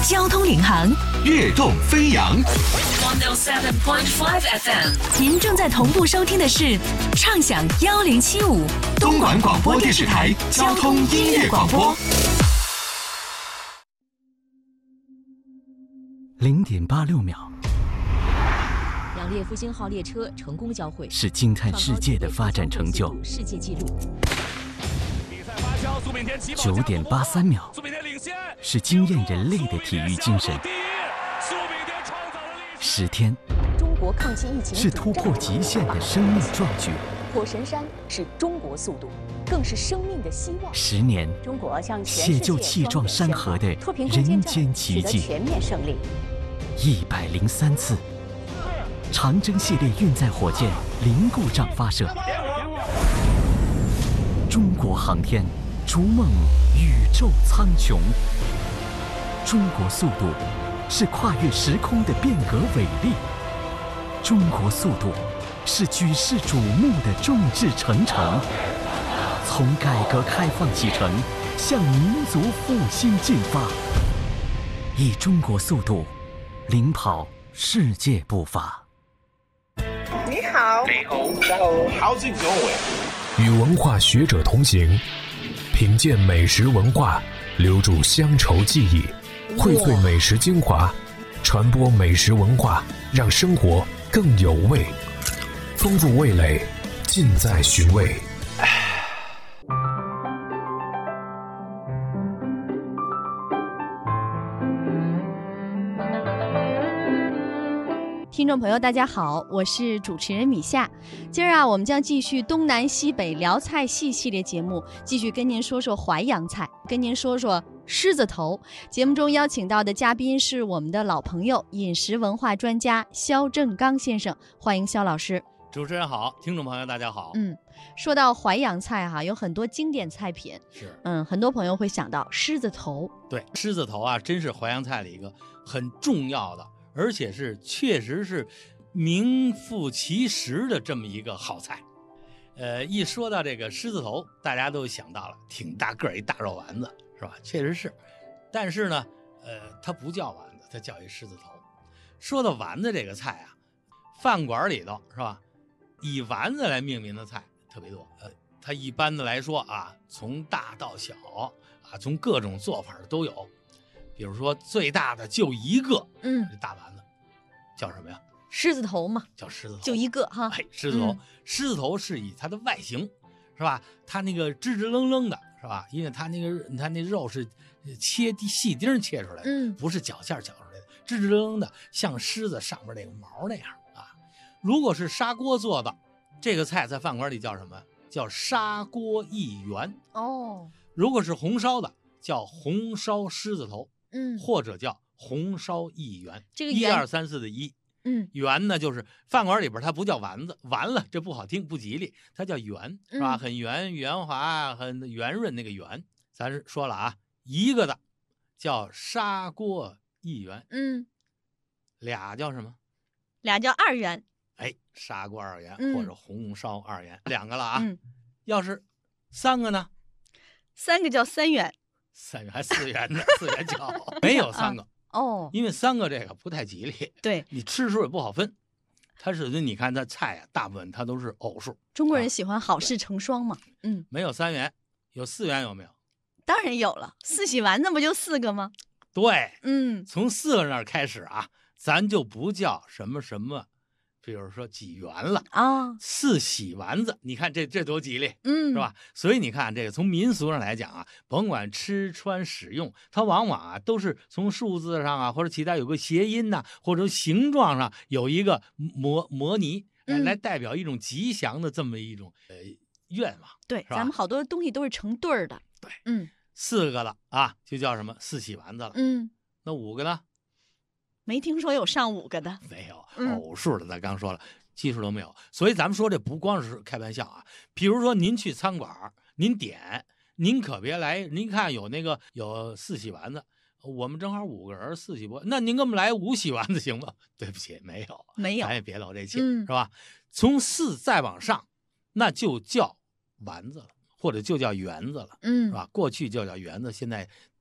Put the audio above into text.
交通领航， 跃动飞扬。 107.5 FM， 您正在同步收听的是畅享1075 东莞广播电视台交通音乐广播。 0.86秒， 两列复兴号列车成功交汇， 是惊叹世界的发展成就。 世界纪录。 9.83秒，是惊艳人类的体育精神。10天， 中国抗击疫情是突破极限的生命壮举。 火神山是中国速度，更是生命的希望。 10年， 中国向全世界卸就气壮山河的人间奇迹。 全面胜利。 103次，长征系列运载火箭零故障发射。中国航天逐梦宇宙苍穹。中国速度是跨越时空的变革伟力。中国速度是举世瞩目的众志成城。从改革开放启程，向民族复兴进发，以中国速度领跑世界步伐。 你好， How's it going？ 与文化学者同行，品鉴美食文化，留住乡愁记忆，荟萃美食精华，传播美食文化，让生活更有味。丰富味蕾，尽在寻味。 听众朋友大家好，我是主持人米夏。今儿我们将继续东南西北辽菜系系列节目，继续跟您说说淮扬菜，跟您说说狮子头。节目中邀请到的嘉宾是我们的老朋友，饮食文化专家肖正刚先生，欢迎肖老师。 主持人好，听众朋友大家好。 说到淮扬菜有很多经典菜品， 是很多朋友会想到狮子头。 对，狮子头真是淮扬菜的一个很重要的，而且是确实是名副其实的这么一个好菜。一说到这个狮子头，大家都想到了挺大个一大肉丸子，是吧？确实是，但是呢，它不叫丸子，它叫一狮子头。说到丸子这个菜饭馆里头是吧，以丸子来命名的菜特别多。它一般的来说从大到小从各种做法都有。比如说最大的就一个，这大丸子叫什么呀？ 狮子头嘛， 叫狮子头， 就一个哈。 狮子头，狮子头是以它的外形，是吧？它那个直直愣愣的，是吧？因为它那肉是切细丁切出来的，不是绞馅绞出来的，直直愣愣的，像狮子上面那个毛那样如果是砂锅做的，这个菜在饭馆里叫什么？叫砂锅一圆。如果是红烧的，叫红烧狮子头。或者叫红烧一圆，这个1、2、3、4的一，圆呢就是饭馆里边它不叫丸子，完了这不好听不吉利，它叫圆，是吧？很圆圆滑，很圆润那个圆。咱说了一个的叫砂锅一圆，俩叫什么？ 俩叫二元。 砂锅二元或者红烧二元，两个了要是三个呢 ？3个叫3元。 3元还4元呢？4元叫没有3个因为3个这个不太吉利， 对， 你吃数也不好分。它是你看它菜大部分它都是偶数。 中国人喜欢好事成双嘛。 没有3元，有4元有没有？ 当然有了，4喜丸子不就4个吗？ 对，从4个那儿开始咱就不叫什么什么。比如说几元了4喜丸子，你看这多吉利，是吧？所以你看这个从民俗上来讲甭管吃穿使用，它往往都是从数字上或者其他有个谐音或者形状上有一个模拟，来代表一种吉祥的这么一种愿望。 对，咱们好多东西都是成对儿的。 对，4个了就叫什么4喜丸子了。那5个呢？ 没听说有上5个的， 没有偶数的，咱刚说了，奇数都没有。所以咱们说这不光是开玩笑比如说您去餐馆，您点，您可别来，您看有4喜丸子，我们正好5个人4喜不，那您给我们来5喜丸子行吗？对不起，没有，咱也别露这气，是吧？从4再往上，那就叫丸子了。或者就叫圆子了，是吧？过去就叫圆子，现在